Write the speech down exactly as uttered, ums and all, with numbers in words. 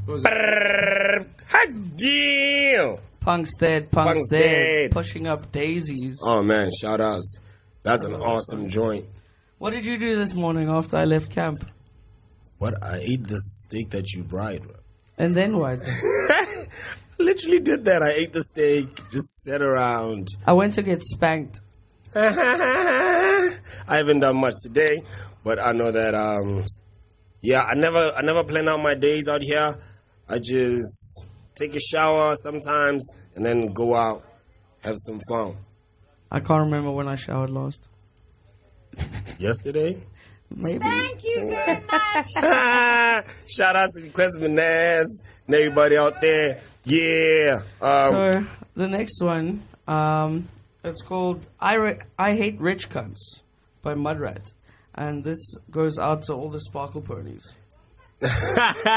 Hot deal. Punk's dead. Punk's, Punk's dead. dead. Pushing up daisies. Oh man, shout outs. That's an awesome joint. What did you do this morning after I left camp? What? I ate this steak that you fried. And then what? Literally did that. I ate the steak, just sat around. I went to get spanked. I haven't done much today, but I know that um yeah, I never I never plan out my days out here. I just take a shower sometimes and then go out, have some fun. I can't remember when I showered last. Yesterday? Maybe. Thank you very much. Shout out to Quest Manaz and everybody out there. Yeah. Um, So the next one, um, it's called I, Re- I Hate Rich Cunts by Mudrat. And this goes out to all the sparkle ponies.